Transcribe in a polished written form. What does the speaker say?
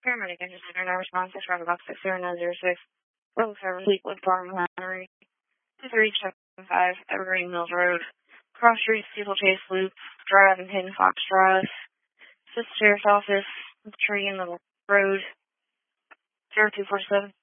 Paramedic engine center, now response, Chicago box 60906, Level 7, Fleetwood Farm, Lowry, 2375, Evergreen Mills Road, Cross Street, Steeplechase Loop, Drive and Hidden Fox Drive, Assistant Sheriff's Office, tree in the road, 0247.